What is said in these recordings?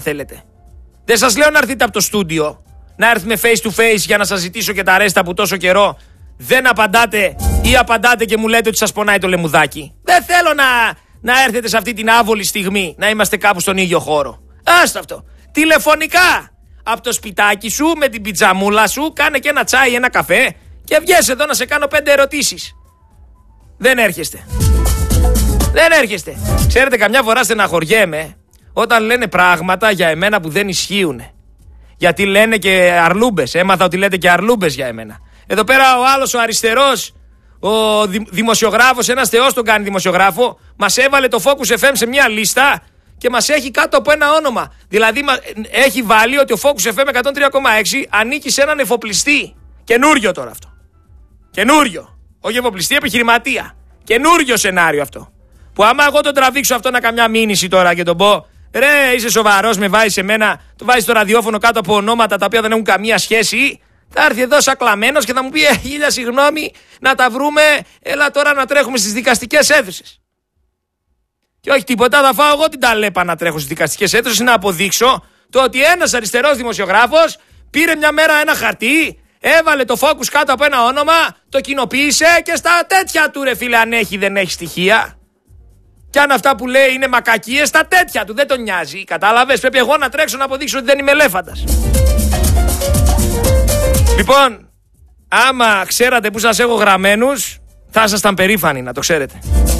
θέλετε. Δεν σας λέω να έρθετε από το στούντιο, να έρθουμε face to face για να σας ζητήσω και τα ρέστα που τόσο καιρό δεν απαντάτε ή απαντάτε και μου λέτε ότι σας πονάει το λαιμουδάκι. Δεν θέλω να έρθετε σε αυτή την άβολη στιγμή, να είμαστε κάπου στον ίδιο χώρο. Άστο αυτό. Τηλεφωνικά από το σπιτάκι σου με την πιτζαμούλα σου, κάνε και ένα τσάι, ένα καφέ και βγες εδώ να σε κάνω 5 ερωτήσεις. Δεν έρχεστε. Δεν έρχεστε. Ξέρετε, καμιά φορά στεναχωριέμαι όταν λένε πράγματα για εμένα που δεν ισχύουν. Γιατί λένε και αρλούμπες. Έμαθα ότι λέτε και αρλούμπες για εμένα. Εδώ πέρα ο άλλος, ο αριστερός, ο δημοσιογράφος, ένας θεός τον κάνει δημοσιογράφο, μας έβαλε το Focus FM σε μια λίστα και μας έχει κάτω από ένα όνομα. Δηλαδή έχει βάλει ότι ο Focus FM 103,6 ανήκει σε έναν εφοπλιστή. Καινούριο τώρα αυτό. Καινούριο. Όχι εφοπλιστή, επιχειρηματία. Καινούριο σενάριο αυτό. Που άμα εγώ τον τραβήξω αυτό να καμιά μήνυση τώρα και τον πω, ρε, είσαι σοβαρός, με βάζεις εμένα, το βάζεις στο ραδιόφωνο κάτω από ονόματα τα οποία δεν έχουν καμία σχέση, θα έρθει εδώ σαν κλαμμένος και θα μου πει, χίλια συγγνώμη, να τα βρούμε, έλα τώρα να τρέχουμε στις δικαστικές αίθουσες. Και όχι τίποτα, θα φάω εγώ την ταλέπα να τρέχω στις δικαστικές αίθουσες να αποδείξω το ότι ένας αριστερός δημοσιογράφος πήρε μια μέρα ένα χαρτί, έβαλε το Focus κάτω από ένα όνομα, το κοινοποίησε και στα τέτοια του, ρε φίλε, αν έχει δεν έχει στοιχεία. Και αν αυτά που λέει είναι μακακίες, στα τέτοια του δεν τον νοιάζει. Κατάλαβες, πρέπει εγώ να τρέξω να αποδείξω ότι δεν είμαι ελέφαντας. Λοιπόν, άμα ξέρατε που σας έχω γραμμένους, θα ήσασταν περήφανοι, να το ξέρετε.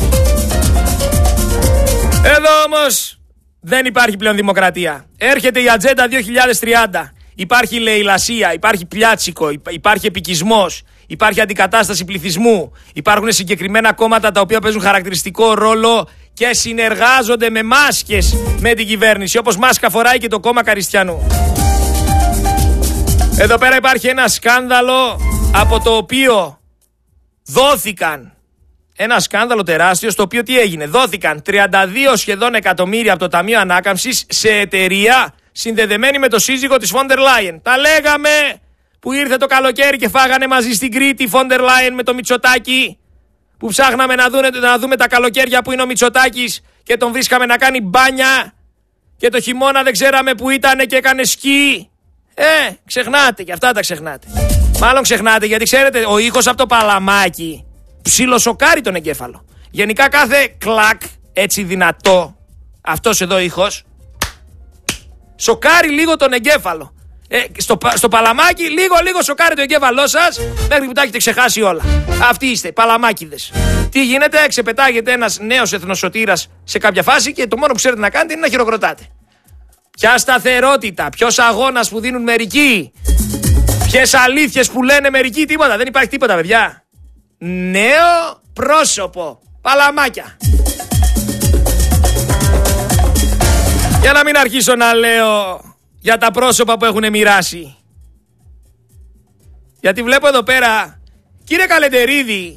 Εδώ όμως δεν υπάρχει πλέον δημοκρατία. Έρχεται η Ατζέντα 2030. Υπάρχει λαιλασία, υπάρχει πλιάτσικο, υπάρχει επικισμός, υπάρχει αντικατάσταση πληθυσμού. Υπάρχουν συγκεκριμένα κόμματα τα οποία παίζουν χαρακτηριστικό ρόλο και συνεργάζονται με μάσκες με την κυβέρνηση, όπως μάσκα φοράει και το κόμμα Καριστιανού. Εδώ πέρα υπάρχει ένα σκάνδαλο από το οποίο δόθηκαν, ένα σκάνδαλο τεράστιο, στο οποίο τι έγινε? Δόθηκαν 32 σχεδόν εκατομμύρια από το Ταμείο Ανάκαμψης σε εταιρεία συνδεδεμένη με το σύζυγο της Φόντερ Λάιεν. Τα λέγαμε που ήρθε το καλοκαίρι και φάγανε μαζί στην Κρήτη Φόντερ Λάιεν με το Μητσοτάκη, που ψάχναμε να δούμε τα καλοκαίρια που είναι ο Μητσοτάκης και τον βρίσκαμε να κάνει μπάνια και το χειμώνα δεν ξέραμε που ήτανε και έκανε σκι. Ξεχνάτε και αυτά τα ξεχνάτε. Μάλλον ξεχνάτε γιατί ξέρετε ο ήχος από το παλαμάκι ψιλοσοκάρει τον εγκέφαλο. Γενικά κάθε κλακ έτσι δυνατό, αυτός εδώ ήχος, σοκάρει λίγο τον εγκέφαλο. Στο παλαμάκι λίγο σοκάρει το εγκέφαλό σας μέχρι που τα έχετε ξεχάσει όλα. Αυτοί είστε, παλαμάκιδες. Τι γίνεται? Ξεπετάγεται ένας νέος εθνοσωτήρας σε κάποια φάση και το μόνο που ξέρετε να κάνετε είναι να χειροκροτάτε. Ποια σταθερότητα, ποιος αγώνας που δίνουν μερικοί, ποιες αλήθειες που λένε μερικοί, τίποτα. Δεν υπάρχει τίποτα, παιδιά. Νέο πρόσωπο. Παλαμάκια. Για να μην αρχίσω να λέω για τα πρόσωπα που έχουν μοιράσει. Γιατί βλέπω εδώ πέρα, κύριε Καλεντερίδη,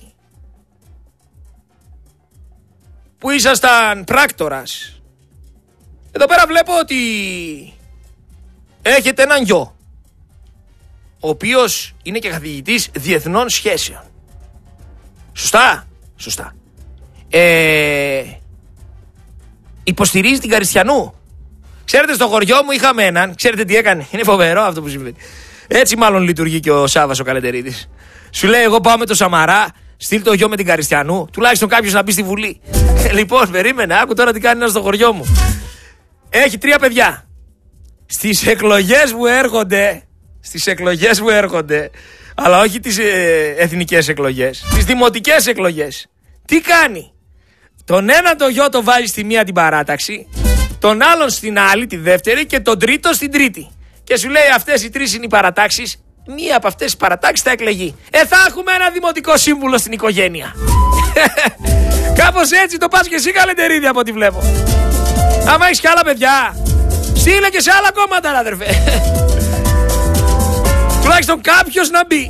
που ήσασταν πράκτορας, εδώ πέρα βλέπω ότι έχετε έναν γιο, ο οποίος είναι και καθηγητής διεθνών σχέσεων. Σωστά, σωστά. Υποστηρίζει την Καριστιανού. Ξέρετε, στο χωριό μου είχαμε έναν, ξέρετε τι έκανε? Είναι φοβερό αυτό που συμβαίνει. Έτσι μάλλον λειτουργεί και ο Σάββας ο Καλεντερίδης. Σου λέει, εγώ πάω με το Σαμαρά, στείλ το γιο με την Καριστιανού, τουλάχιστον κάποιος να μπει στη Βουλή. Λοιπόν, περίμενε, άκου τώρα τι κάνει ένας στο χωριό μου. Έχει 3 παιδιά. Στις εκλογές που έρχονται, αλλά όχι τις εθνικές εκλογές, τις δημοτικές εκλογές, τι κάνει? Τον έναν το γιο το βάζει στη μία την παράταξη, τον άλλον στην άλλη, τη δεύτερη, και τον τρίτο στην τρίτη. Και σου λέει, αυτές οι 3 είναι οι παρατάξεις, μία από αυτές τις παρατάξεις θα εκλεγεί. Θα έχουμε ένα δημοτικό σύμβουλο στην οικογένεια. Κάπως έτσι το πας και εσύ, Καλεντερίδη, από ό,τι βλέπω. Άμα έχεις κι άλλα παιδιά, στείλε και σε άλλα κόμματα, αδερφέ. Τουλάχιστον κάποιος να μπει.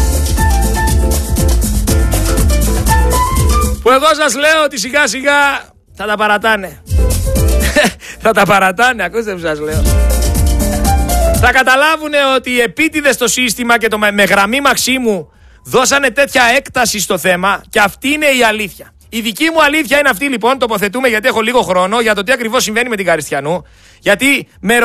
Που εγώ σας λέω ότι σιγά σιγά θα τα παρατάνε. Θα τα παρατάνε, ακούστε που σας λέω. Θα καταλάβουν ότι οι επίτηδες στο σύστημα και με γραμμή Μαξίμου δώσανε τέτοια έκταση στο θέμα και αυτή είναι η αλήθεια. Η δική μου αλήθεια είναι αυτή λοιπόν, τοποθετούμε γιατί έχω λίγο χρόνο, για το τι ακριβώς συμβαίνει με την Καριστιανού. Γιατί με